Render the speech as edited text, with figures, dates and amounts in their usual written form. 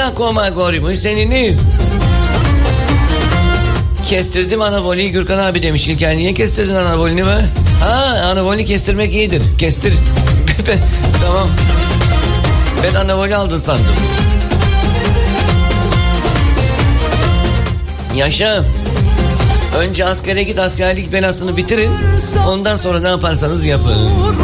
koma korumuş senini. Kestirdim anabolini. Gürkan abi demiş İlker, niye kestirdin anabolini be? Ha, anabolini kestirmek iyidir. Kestir. Tamam. Ben anaboli aldın sandım. Yaşa. Önce askere git, askerlik belasını bitirin. Ondan sonra ne yaparsanız yapın.